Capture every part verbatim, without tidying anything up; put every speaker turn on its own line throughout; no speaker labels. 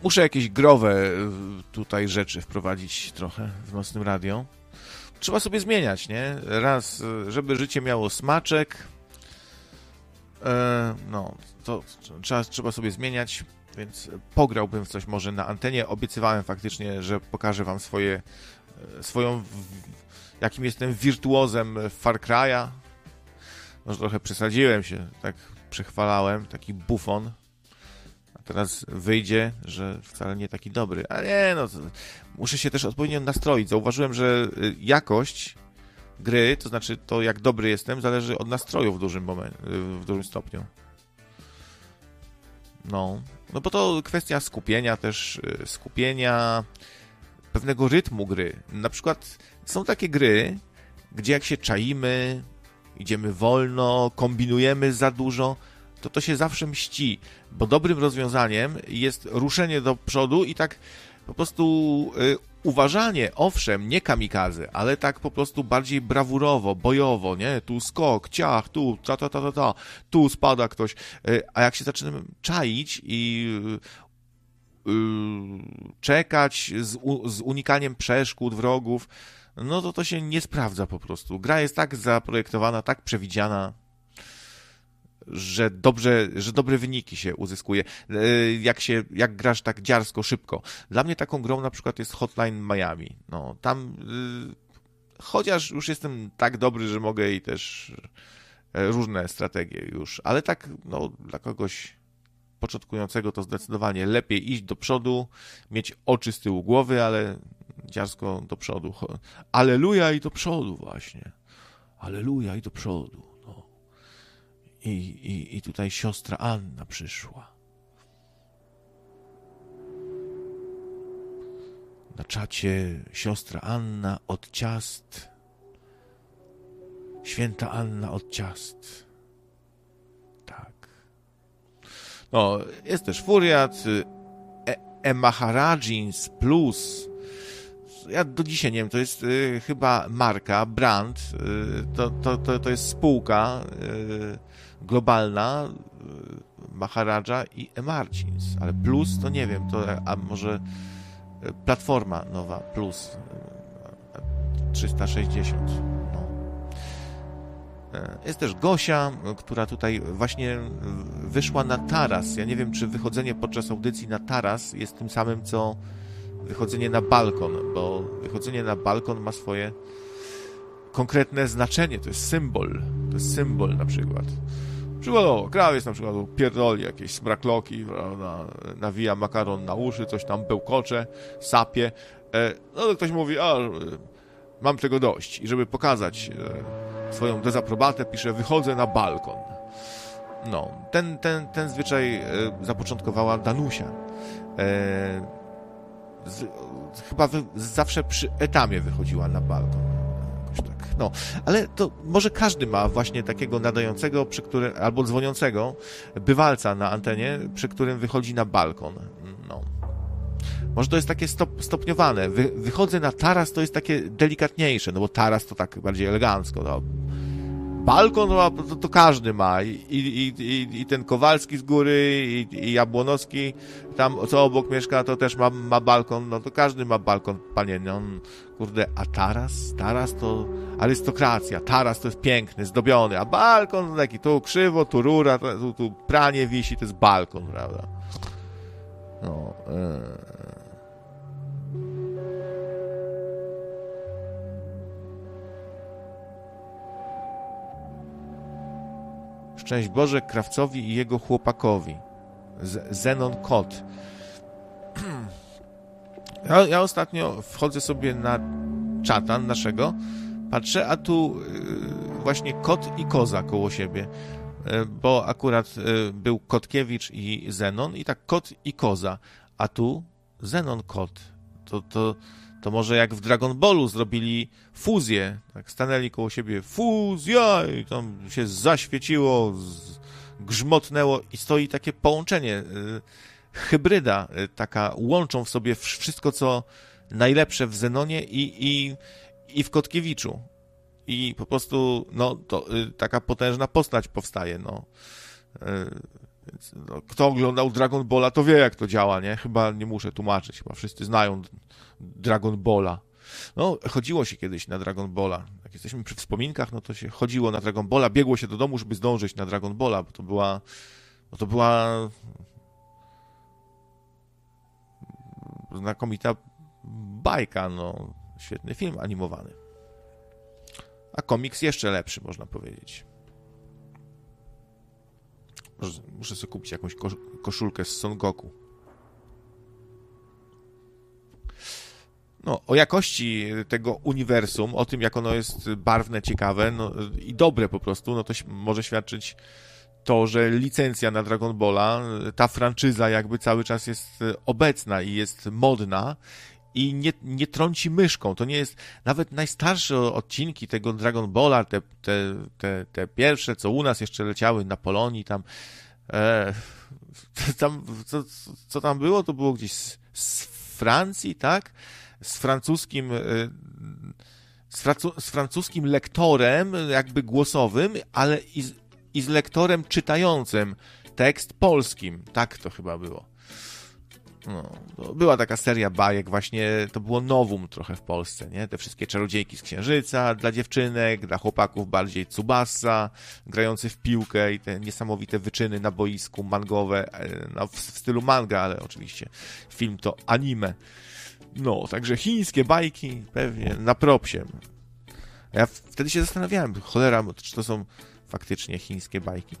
Muszę jakieś growe tutaj rzeczy wprowadzić trochę w Nocnym Radio. Trzeba sobie zmieniać, nie? Raz, żeby życie miało smaczek, e, no, to trzeba, trzeba sobie zmieniać, więc pograłbym w coś może na antenie. Obiecywałem faktycznie, że pokażę wam swoje, swoją, jakim jestem wirtuozem Far Cry'a. Może trochę przesadziłem się, tak przechwalałem, taki bufon. A teraz wyjdzie, że wcale nie taki dobry. A nie, no, to muszę się też odpowiednio nastroić. Zauważyłem, że jakość gry, to znaczy to, jak dobry jestem, zależy od nastroju w dużym momencie, w dużym stopniu. No, no bo to kwestia skupienia też, skupienia, pewnego rytmu gry. Na przykład są takie gry, gdzie jak się czaimy, idziemy wolno, kombinujemy za dużo, to to się zawsze mści, bo dobrym rozwiązaniem jest ruszenie do przodu i tak po prostu y, uważanie, owszem, nie kamikaze, ale tak po prostu bardziej brawurowo, bojowo, nie? Tu skok, ciach, tu, ta, ta, ta, ta, ta, tu spada ktoś, y, a jak się zaczynamy czaić i y, y, czekać z, u, z unikaniem przeszkód, wrogów, no to to się nie sprawdza po prostu. Gra jest tak zaprojektowana, tak przewidziana, że dobrze, że dobre wyniki się uzyskuje, jak się, jak grasz tak dziarsko, szybko. Dla mnie taką grą na przykład jest Hotline Miami. No, tam, yy, chociaż już jestem tak dobry, że mogę i też różne strategie już, ale tak, no, dla kogoś początkującego to zdecydowanie lepiej iść do przodu, mieć oczy z tyłu głowy, ale dziarsko do przodu. Alleluja i do przodu właśnie. Alleluja i do przodu. No. I, i, I tutaj siostra Anna przyszła. Na czacie siostra Anna od ciast. Święta Anna od ciast. Tak. No, jest też Furiat. E, e Maharajins Plus. Ja do dzisiaj nie wiem, to jest y, chyba marka, brand, y, to, to, to, to jest spółka y, globalna, y, Maharaja i Emarcins, ale Plus to nie wiem, to a może platforma nowa, Plus y, trzysta sześćdziesiąt. No. Jest też Gosia, która tutaj właśnie wyszła na taras. Ja nie wiem, czy wychodzenie podczas audycji na taras jest tym samym, co wychodzenie na balkon, bo wychodzenie na balkon ma swoje konkretne znaczenie, to jest symbol, to jest symbol na przykład. Przykładowo, krawiec na przykład pierdoli jakieś smrakloki, prawda, nawija makaron na uszy, coś tam bełkocze, sapie, no to ktoś mówi, a mam tego dość i żeby pokazać swoją dezaprobatę, pisze, wychodzę na balkon. No, ten, ten, ten zwyczaj zapoczątkowała Danusia. Z, chyba wy, zawsze przy etamie wychodziła na balkon. Jakoś tak. No, ale to może każdy ma właśnie takiego nadającego, przy którym, albo dzwoniącego bywalca na antenie, przy którym wychodzi na balkon. No. Może to jest takie stop, stopniowane. Wy, wychodzę na taras, to jest takie delikatniejsze, no bo taras to tak bardziej elegancko. No. Balkon no, to, to każdy ma. I, i, i, i ten Kowalski z góry, i, i Jabłonowski, tam co obok mieszka, to też ma, ma balkon. No to każdy ma balkon, panie. No, kurde, a taras? Taras to arystokracja. Taras to jest piękny, zdobiony, a balkon to taki tu krzywo, tu rura, tu, tu pranie wisi, to jest balkon, prawda? No. Yy. Szczęść Boże Krawcowi i jego chłopakowi. Z- Zenon Kot. Ja, ja ostatnio wchodzę sobie na czata naszego, patrzę, a tu yy, właśnie kot i koza koło siebie, yy, bo akurat yy, był Kotkiewicz i Zenon i tak kot i koza, a tu Zenon Kot. To, to, to może jak w Dragon Ballu zrobili fuzję, tak stanęli koło siebie, fuzja i tam się zaświeciło, z, grzmotnęło i stoi takie połączenie, yy, hybryda yy, taka, łączą w sobie wszystko, co najlepsze w Zenonie i, i, i w Kotkiewiczu. I po prostu, no, to yy, taka potężna postać powstaje, no. Yy, Więc, no, kto oglądał Dragon Balla, to wie, jak to działa, nie? Chyba nie muszę tłumaczyć, chyba wszyscy znają Dragon Balla. No, chodziło się kiedyś na Dragon Balla. Jak jesteśmy przy wspominkach, no to się chodziło na Dragon Balla, biegło się do domu, żeby zdążyć na Dragon Balla, bo to była... Bo to była... znakomita bajka, no. Świetny film animowany. A komiks jeszcze lepszy, można powiedzieć. Muszę sobie kupić jakąś koszulkę z Son Goku. No, o jakości tego uniwersum, o tym, jak ono jest barwne, ciekawe, no, i dobre po prostu, no to może świadczyć to, że licencja na Dragon Balla, ta franczyza jakby cały czas jest obecna i jest modna i nie, nie trąci myszką. To nie jest nawet najstarsze odcinki tego Dragon Balla, te, te, te, te pierwsze, co u nas jeszcze leciały na Polonii, tam, e, tam co, co tam było? To było gdzieś z, z Francji, tak? Z francuskim e, z, fracu, z francuskim lektorem jakby głosowym, ale i z, i z lektorem czytającym tekst polskim. Tak to chyba było. No, była taka seria bajek, właśnie to było nowum trochę w Polsce, nie? Te wszystkie czarodziejki z Księżyca dla dziewczynek, dla chłopaków bardziej Tsubasa, grający w piłkę i te niesamowite wyczyny na boisku mangowe, no, w, w stylu manga, ale oczywiście film to anime. No, także chińskie bajki pewnie na propsie. Ja wtedy się zastanawiałem, cholera, czy to są faktycznie chińskie bajki.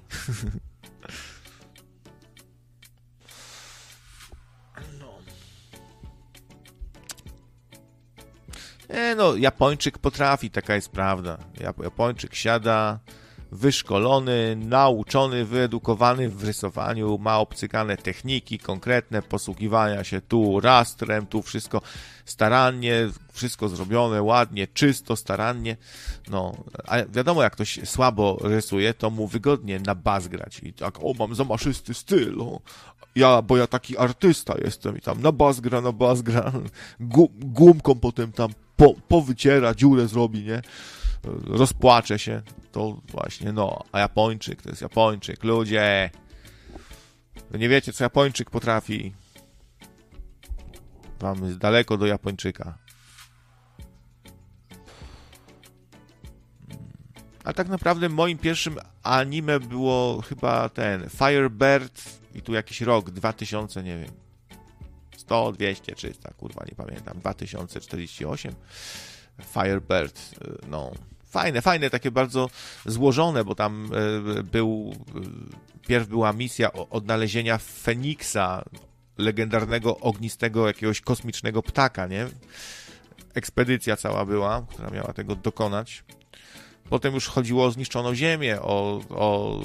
Nie no, Japończyk potrafi, taka jest prawda. Japończyk siada, wyszkolony, nauczony, wyedukowany w rysowaniu, ma obcykane techniki konkretne, posługiwania się tu rastrem, tu wszystko starannie, wszystko zrobione ładnie, czysto, starannie. No, a wiadomo, jak ktoś słabo rysuje, to mu wygodnie na bas grać. I tak, o, mam zamaszysty styl, o. Ja, bo ja taki artysta jestem i tam na bas gra, na bas gra, Gu, gumką potem tam po, powyciera, dziurę zrobi, nie? Rozpłacze się, to właśnie, no, a Japończyk to jest Japończyk, ludzie, wy nie wiecie, co Japończyk potrafi, wam jest daleko do Japończyka. A tak naprawdę moim pierwszym anime było chyba ten Firebird i tu jakiś rok, dwa tysiące, nie wiem, sto, dwieście, trzysta, kurwa, nie pamiętam, dwa tysiące czterdzieści osiem, Firebird, no, fajne, fajne, takie bardzo złożone, bo tam był, pierw była misja odnalezienia Feniksa, legendarnego, ognistego, jakiegoś kosmicznego ptaka, nie? Ekspedycja cała była, która miała tego dokonać. Potem już chodziło o zniszczoną Ziemię, o, o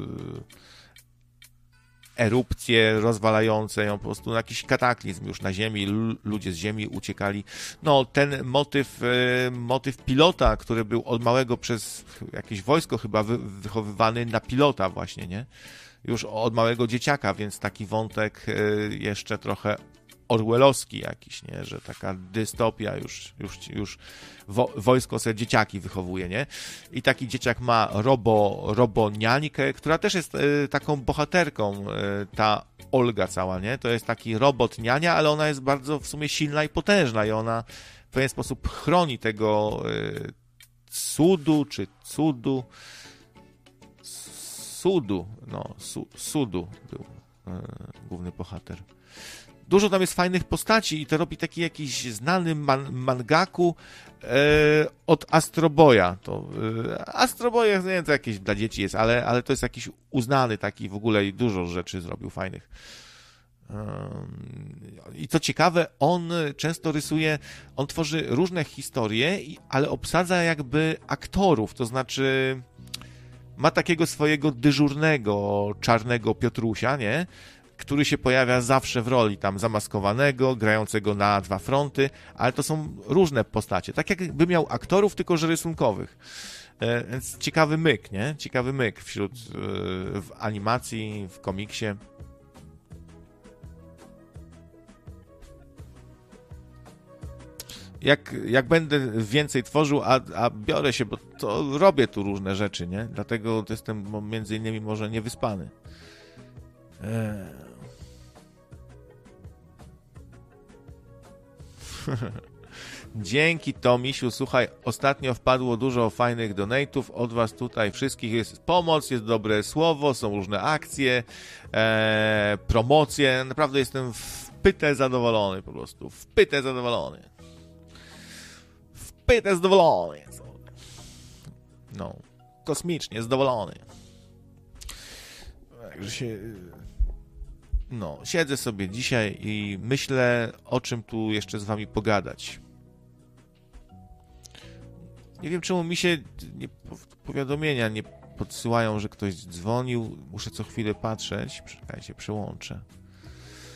erupcje rozwalające ją, po prostu na jakiś kataklizm już na Ziemi, ludzie z Ziemi uciekali. No, ten motyw, motyw pilota, który był od małego przez jakieś wojsko chyba wy, wychowywany na pilota właśnie, nie? Już od małego dzieciaka, więc taki wątek jeszcze trochę orwellowski jakiś, nie? Że taka dystopia już, już, już wo, wojsko sobie dzieciaki wychowuje, nie? I taki dzieciak ma robo, roboniańkę, która też jest y, taką bohaterką, y, ta Olga cała, nie? To jest taki robot niania, ale ona jest bardzo w sumie silna i potężna i ona w pewien sposób chroni tego y, cudu, czy cudu sudu, no, su, sudu był y, główny bohater. Dużo tam jest fajnych postaci i to robi taki jakiś znany man, mangaku e, od Astroboya. To e, Astroboy, nie wiem, to jakieś dla dzieci jest, ale, ale to jest jakiś uznany taki w ogóle i dużo rzeczy zrobił fajnych. E, I co ciekawe, on często rysuje, on tworzy różne historie, ale obsadza jakby aktorów, to znaczy ma takiego swojego dyżurnego, czarnego Piotrusia, nie? Który się pojawia zawsze w roli tam zamaskowanego, grającego na dwa fronty, ale to są różne postacie. Tak jakby miał aktorów, tylko że rysunkowych. E, więc ciekawy myk, nie? Ciekawy myk wśród e, w animacji, w komiksie. Jak, jak będę więcej tworzył, a, a biorę się, bo to robię tu różne rzeczy, nie? Dlatego jestem między innymi może niewyspany. Eee... Dzięki, Tomisiu. Słuchaj, ostatnio wpadło dużo fajnych donate'ów od was tutaj wszystkich. Jest pomoc, jest dobre słowo, są różne akcje, e, promocje. Naprawdę jestem wpyte zadowolony po prostu. Wpyte zadowolony. Wpyte zadowolony. No, kosmicznie zadowolony. Także się... No, siedzę sobie dzisiaj i myślę, o czym tu jeszcze z wami pogadać. Nie wiem, czemu mi się nie, powiadomienia nie podsyłają, że ktoś dzwonił. Muszę co chwilę patrzeć. Czekajcie, przełączę.